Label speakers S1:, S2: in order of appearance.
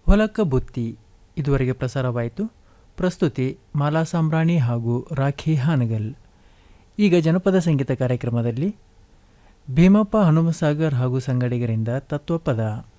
S1: ಹೊಲಕ್ಕ ಬುತ್ತಿ ಇದುವರೆಗೆ ಪ್ರಸಾರವಾಯಿತು. ಪ್ರಸ್ತುತಿ ಮಾಲಾ ಸಾಂಬ್ರಾಣಿ ಹಾಗೂ ರಾಖಿ ಹಾನಗಲ್. ಈಗ ಜನಪದ ಸಂಗೀತ ಕಾರ್ಯಕ್ರಮದಲ್ಲಿ ಭೀಮಪ್ಪ ಹನುಮಸಾಗರ್ ಹಾಗೂ ಸಂಗಡಿಗರಿಂದ ತತ್ವಪದ.